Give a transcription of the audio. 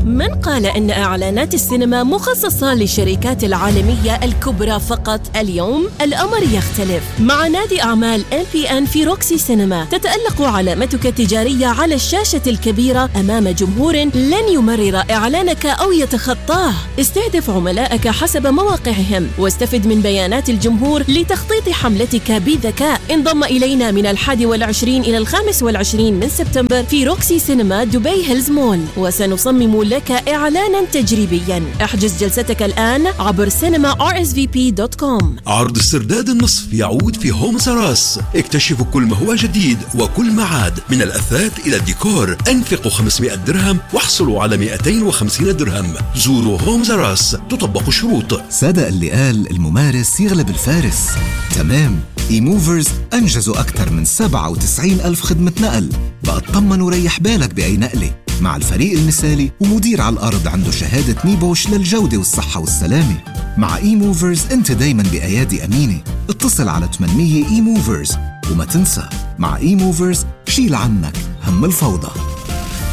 من قال إن إعلانات السينما مخصصة للشركات العالمية الكبرى فقط؟ اليوم الأمر يختلف. مع نادي أعمال MPN في روكسي سينما تتألق علامتك التجارية على الشاشة الكبيرة أمام جمهور لن يمرر إعلانك أو يتخطاه. استهدف عملائك حسب مواقعهم واستفد من بيانات الجمهور لتخطيط حملتك بذكاء. انضم إلينا من 21 إلى 25 من سبتمبر في روكسي سينما دبي هيلز مول، وسنصمم لك إعلانا تجريبيا. احجز جلستك الآن عبر cinema.rsvp.com. عرض استرداد النصف يعود في هوم سراس. اكتشفوا كل ما هو جديد وكل ما عاد، من الأثاث إلى الديكور. انفقوا 500 درهم واحصلوا على 250 درهم. زوروا هوم سراس، تطبق الشروط. صدق اللي قال الممارس يغلب الفارس. تمام، ايموفرز أنجزوا أكثر من 97,000 خدمة نقل. بقى اطمن وريح بالك بأي نقلة مع الفريق المثالي ومدير على الأرض عنده شهادة نيبوش للجودة والصحة والسلامة. مع ايموفرز انت دايما بأيادي أمينة. اتصل على 800 ايموفرز، وما تنسى مع ايموفرز شيل عنك هم الفوضى.